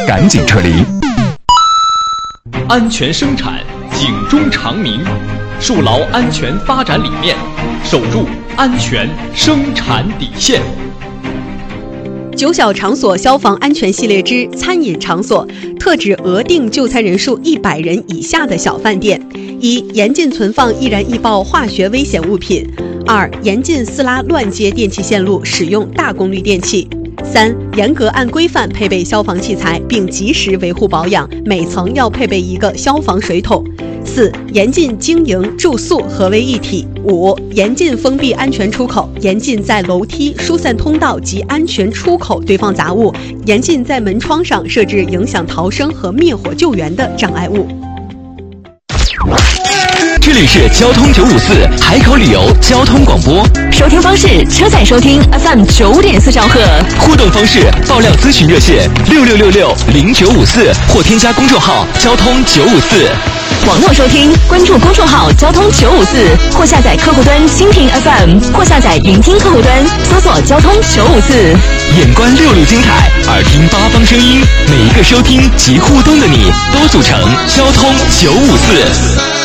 赶紧撤离。 安全生产，警钟长鸣，树牢安全发展理念，守住安全生产底线。 9小场所消防安全系列之餐饮场所，特指额定就餐人数100人以下的小饭店。1、严禁存放易燃易爆化学危险物品。2、严禁私拉乱接电气线路，使用大功率电器。3、严格按规范配备消防器材，并及时维护保养，每层要配备1个消防水桶。4、严禁经营住宿合为一体。5、严禁封闭安全出口，严禁在楼梯、疏散通道及安全出口堆放杂物，严禁在门窗上设置影响逃生和灭火救援的障碍物。 这里是交通954海口旅游交通广播， 收听方式：车载收听 FM 9.4兆赫， 互动方式：爆料咨询热线66660954或添加公众号交通954。 网络收听，关注公众号交通954，或下载客户端蜻蜓 FM， 或下载云听客户端，搜索交通954。 眼观6路精彩，耳听8方声音，每一个收听及互动的你，都组成交通954。